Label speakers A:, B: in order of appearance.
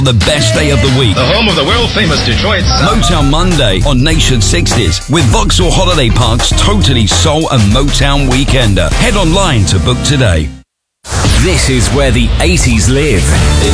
A: The best day of the week.
B: The home of the world-famous Detroit sound.
A: Motown Monday on Nation 60s with Vauxhall Holiday Park's Totally Soul and Motown Weekender. Head online to book today.
C: This is where the 80s live.